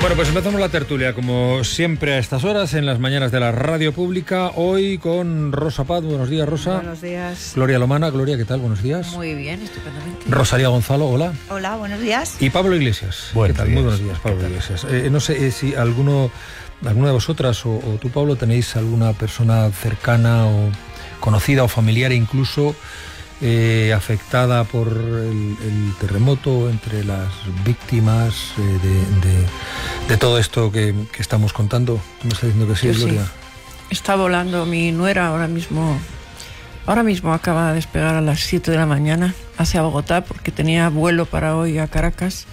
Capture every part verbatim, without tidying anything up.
Bueno, pues empezamos la tertulia, como siempre a estas horas, en las mañanas de la radio pública. Hoy con Rosa Paz. Buenos días, Rosa. Buenos días. Gloria Lomana. Gloria, ¿qué tal? Buenos días. Muy bien, estupendamente. Rosalía Gonzalo, hola. Hola, buenos días. Y Pablo Iglesias. Buenos ¿Qué tal? días. Muy buenos días, Pablo Iglesias. Eh, no sé eh, si alguno, alguna de vosotras o, o tú, Pablo, tenéis alguna persona cercana o conocida o familiar incluso Eh, afectada por el, el terremoto, entre las víctimas eh, de, de, de todo esto que, que estamos contando. ¿Me está diciendo que sí, Yo Gloria? sí. Está volando mi nuera ahora mismo. Ahora mismo acaba de despegar a las siete de la mañana hacia Bogotá porque tenía vuelo para hoy a Caracas.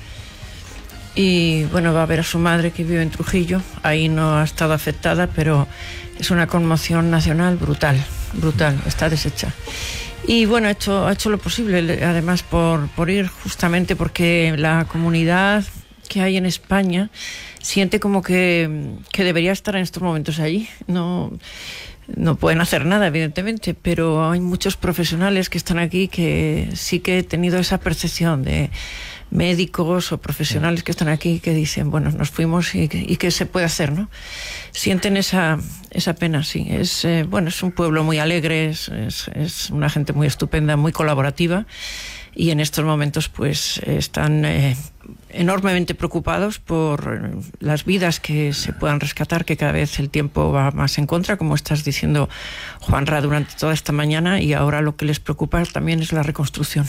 Y bueno, va a ver a su madre que vive en Trujillo. Ahí no ha estado afectada, pero es una conmoción nacional brutal, brutal, está deshecha. Y bueno, ha hecho, ha hecho lo posible, además por, por ir justamente porque la comunidad que hay en España siente como que, que debería estar en estos momentos allí. No, no pueden hacer nada, evidentemente, pero hay muchos profesionales que están aquí que sí que he tenido esa percepción de médicos o profesionales que están aquí que dicen, bueno, nos fuimos y, y qué se puede hacer, ¿no? Sienten esa, esa pena, sí. Es, eh, bueno, es un pueblo muy alegre, es, es, es una gente muy estupenda, muy colaborativa, y en estos momentos pues están eh, enormemente preocupados por las vidas que se puedan rescatar, que cada vez el tiempo va más en contra, como estás diciendo, Juanra, durante toda esta mañana, y ahora lo que les preocupa también es la reconstrucción.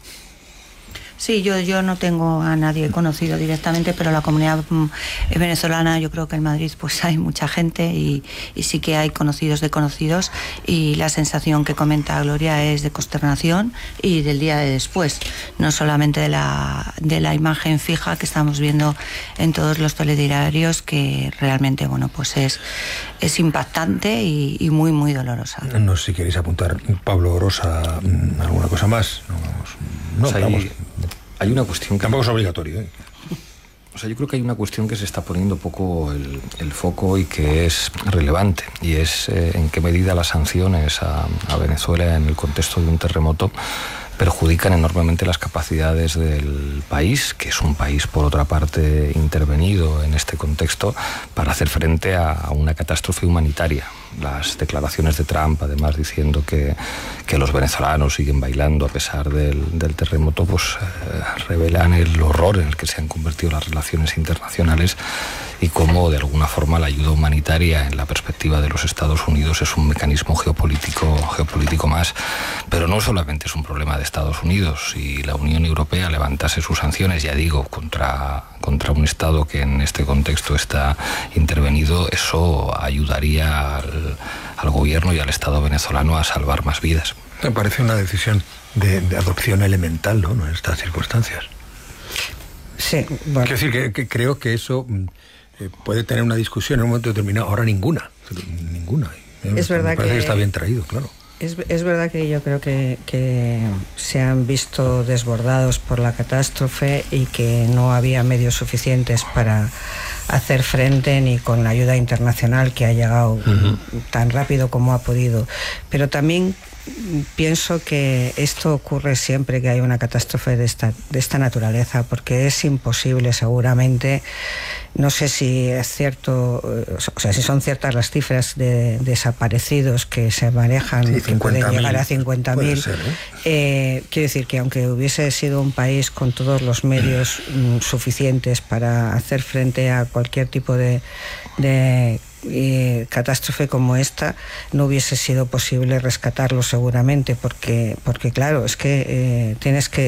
Sí, yo, yo no tengo a nadie conocido directamente, pero la comunidad venezolana, yo creo que en Madrid pues hay mucha gente y, y sí que hay conocidos de conocidos, y la sensación que comenta Gloria es de consternación y del día de después, no solamente de la, de la imagen fija que estamos viendo en todos los telediarios, que realmente, bueno, pues es, es impactante y, y muy, muy dolorosa. No sé si queréis apuntar, Pablo o Rosa, alguna cosa más. No, vamos, no, o sea, vamos. Hay, hay una cuestión que... Tampoco es obligatorio, ¿eh? O sea, yo creo que hay una cuestión que se está poniendo poco el, el foco y que es relevante, y es eh, en qué medida las sanciones a, a Venezuela en el contexto de un terremoto perjudican enormemente las capacidades del país, que es un país, por otra parte, intervenido en este contexto para hacer frente a, a una catástrofe humanitaria. Las declaraciones de Trump, además, diciendo que, que los venezolanos siguen bailando a pesar del, del terremoto, pues eh, revelan el horror en el que se han convertido las relaciones internacionales y cómo, de alguna forma, la ayuda humanitaria en la perspectiva de los Estados Unidos es un mecanismo geopolítico, geopolítico más. Pero no solamente es un problema de Estados Unidos. Si la Unión Europea levantase sus sanciones, ya digo, contra, contra un Estado que en este contexto está intervenido, eso ayudaría al, al gobierno y al Estado venezolano a salvar más vidas. Me parece una decisión de, de adopción elemental, ¿no?, en estas circunstancias. Sí, bueno. Quiero decir que, que creo que eso eh, puede tener una discusión en un momento determinado. Ahora ninguna, ninguna. Es verdad me parece que... que está bien traído, claro. Es, es verdad que yo creo que, que se han visto desbordados por la catástrofe y que no había medios suficientes para hacer frente, ni con la ayuda internacional que ha llegado uh-huh. tan rápido como ha podido. Pero también pienso que esto ocurre siempre que hay una catástrofe de esta, de esta naturaleza, porque es imposible, seguramente, no sé si es cierto, o sea, si son ciertas las cifras de desaparecidos que se manejan, sí, que pueden llegar a cincuenta mil. ¿Eh? Eh, quiero decir que aunque hubiese sido un país con todos los medios mm, suficientes para hacer frente a cualquier tipo de, de Eh, catástrofe como esta, no hubiese sido posible rescatarlo seguramente, porque, porque claro, es que eh, tienes que